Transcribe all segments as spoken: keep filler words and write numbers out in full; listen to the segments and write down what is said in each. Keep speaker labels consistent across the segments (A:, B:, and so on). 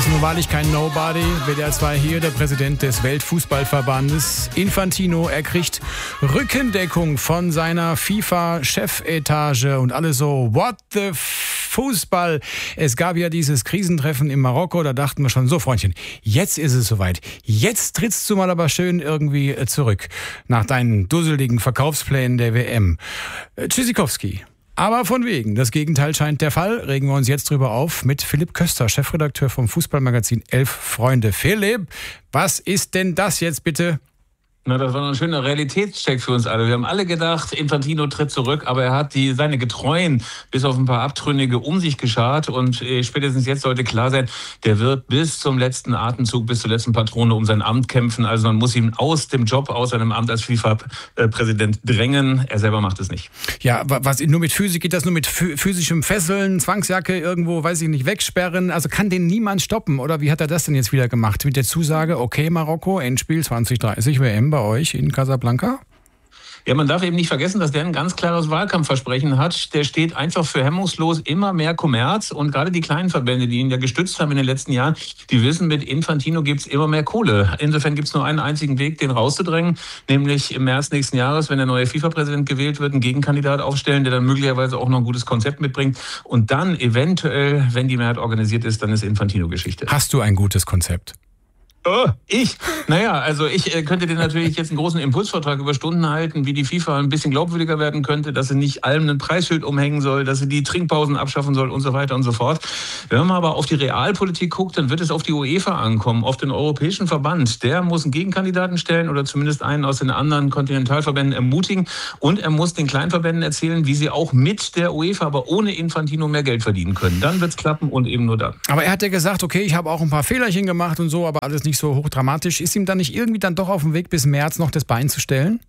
A: nun wahrlich kein Nobody. W D R zwei hier, der Präsident des Weltfußballverbandes Infantino. Er kriegt Rückendeckung von seiner FIFA-Chefetage und alle so, what the Fußball. Es gab ja dieses Krisentreffen in Marokko, da dachten wir schon, so Freundchen, jetzt ist es soweit. Jetzt trittst du mal aber schön irgendwie zurück nach deinen dusseligen Verkaufsplänen der W M. Tschüssikowski. Aber von wegen. Das Gegenteil scheint der Fall. Regen wir uns jetzt drüber auf mit Philipp Köster, Chefredakteur vom Fußballmagazin Elf Freunde. Philipp, was ist denn das jetzt bitte?
B: Na, das war noch ein schöner Realitätscheck für uns alle. Wir haben alle gedacht, Infantino tritt zurück, aber er hat die seine Getreuen bis auf ein paar Abtrünnige um sich geschart und äh, spätestens jetzt sollte klar sein, der wird bis zum letzten Atemzug, bis zur letzten Patrone um sein Amt kämpfen. Also man muss ihn aus dem Job, aus seinem Amt als FIFA-Präsident drängen. Er selber macht es nicht.
A: Ja, was nur mit Physik geht das nur mit physischem Fesseln, Zwangsjacke irgendwo, weiß ich nicht, wegsperren. Also kann den niemand stoppen, oder wie hat er das denn jetzt wieder gemacht? Mit der Zusage, okay Marokko, Endspiel zwanzig dreißig W M bei euch in Casablanca?
B: Ja, man darf eben nicht vergessen, dass der ein ganz klares Wahlkampfversprechen hat. Der steht einfach für hemmungslos immer mehr Kommerz. Und gerade die kleinen Verbände, die ihn ja gestützt haben in den letzten Jahren, die wissen, mit Infantino gibt es immer mehr Kohle. Insofern gibt es nur einen einzigen Weg, den rauszudrängen, nämlich im März nächsten Jahres, wenn der neue FIFA-Präsident gewählt wird, einen Gegenkandidat aufstellen, der dann möglicherweise auch noch ein gutes Konzept mitbringt. Und dann eventuell, wenn die Mehrheit organisiert ist, dann ist Infantino Geschichte.
A: Hast du ein gutes Konzept?
B: Oh, ich? Naja, also ich äh, könnte dir natürlich jetzt einen großen Impulsvortrag über Stunden halten, wie die FIFA ein bisschen glaubwürdiger werden könnte, dass sie nicht allem ein Preisschild umhängen soll, dass sie die Trinkpausen abschaffen soll und so weiter und so fort. Wenn man aber auf die Realpolitik guckt, dann wird es auf die UEFA ankommen, auf den Europäischen Verband. Der muss einen Gegenkandidaten stellen oder zumindest einen aus den anderen Kontinentalverbänden ermutigen und er muss den Kleinverbänden erzählen, wie sie auch mit der UEFA, aber ohne Infantino mehr Geld verdienen können. Dann wird's klappen und eben nur dann.
A: Aber er hat ja gesagt, okay, ich habe auch ein paar Fehlerchen gemacht und so, aber alles nicht nicht so hochdramatisch. Ist ihm dann nicht irgendwie dann doch auf dem Weg bis März noch das Bein zu stellen?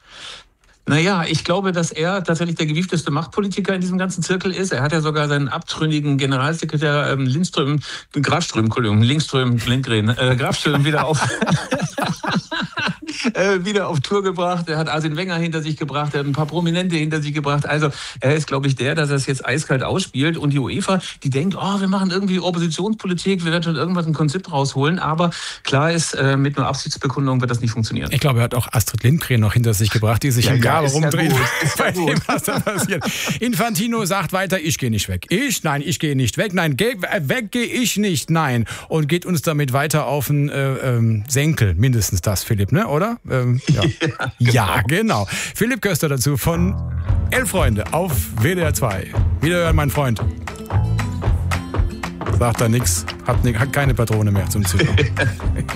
B: Naja, ich glaube, dass er tatsächlich der gewiefteste Machtpolitiker in diesem ganzen Zirkel ist. Er hat ja sogar seinen abtrünnigen Generalsekretär ähm, Lindström, Grafström, Entschuldigung, Lindström, Lindgren, äh, Grafström wieder auf... Äh, wieder auf Tour gebracht. Er hat Arsene Wenger hinter sich gebracht, er hat ein paar Prominente hinter sich gebracht. Also er ist, glaube ich, der, dass er es jetzt eiskalt ausspielt. Und die UEFA, die denkt, oh, wir machen irgendwie Oppositionspolitik, wir werden schon irgendwas ein Konzept rausholen. Aber klar ist, äh, mit einer Absichtsbekundung wird das nicht funktionieren.
A: Ich glaube, er hat auch Astrid Lindgren noch hinter sich gebracht, die sich ja, im Grabe rumdreht.
B: Ja
A: bei dem, was da passiert. Infantino sagt weiter, ich gehe nicht weg. Ich? Nein, ich gehe nicht weg. Nein, geh, weg gehe ich nicht. Nein. Und geht uns damit weiter auf den äh, ähm, Senkel. Mindestens das, Philipp, ne? Oder? Ähm, ja. Ja, genau. Ja, genau. Philipp Köster dazu von Elf Freunde auf W D R zwei. Wiederhören, mein Freund. Sagt da nix, hat, hat keine Patrone mehr zum Zügen.